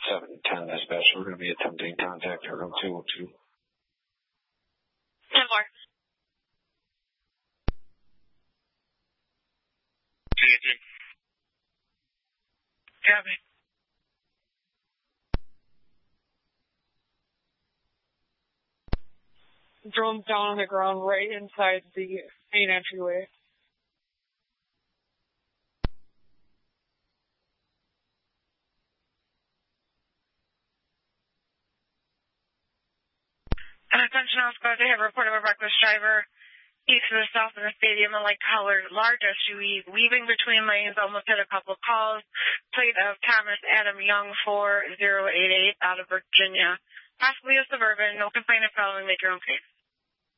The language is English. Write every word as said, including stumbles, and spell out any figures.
seven ten dispatch. We're going to be attempting contact her on two oh two. ten four. Copy. Drone's down on the ground right inside the main entryway. Attention all squads, I have a report of a reckless driver east to the south of the stadium, a light-colored large S U V weaving between lanes, almost hit a couple calls. Plate of Thomas Adam Young four zero eight eight out of Virginia. Possibly a Suburban. No complaint following. Make your own case.